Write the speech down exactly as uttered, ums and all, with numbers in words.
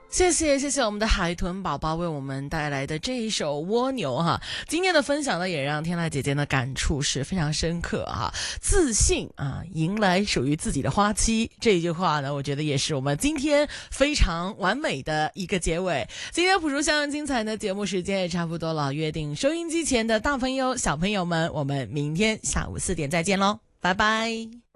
谢谢谢谢我们的海豚宝宝为我们带来的这一首蜗牛哈，今天的分享呢也让天籁姐姐的感触是非常深刻哈，自信啊，迎来属于自己的花期，这一句话呢，我觉得也是我们今天非常完美的一个结尾。今天朴树相当精彩的节目时间也差不多了，约定收音机前的大朋友小朋友们，我们明天下午四点再见咯，拜拜。